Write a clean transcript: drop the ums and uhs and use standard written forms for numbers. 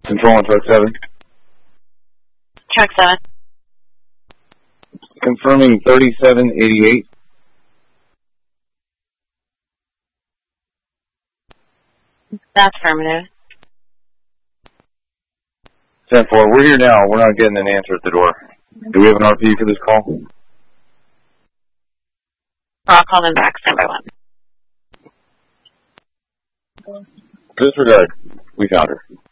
Control on truck 7. Truck 7. Confirming 3788. That's affirmative. 10-4, we're here now. We're not getting an answer at the door. Do we have an RP for this call? I'll call them back, stand by 1. Disregard. We found her.